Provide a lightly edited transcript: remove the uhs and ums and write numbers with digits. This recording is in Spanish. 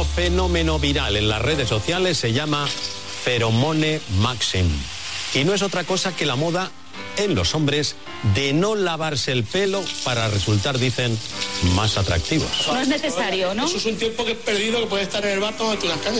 último fenómeno viral en las redes sociales se llama Pheromone Maxim. Y no es otra cosa que la moda en los hombres de no lavarse el pelo para resultar, dicen, más atractivos. No es necesario, ¿no? Eso es un tiempo que es perdido, que puede estar en el bar tomando unas cañas.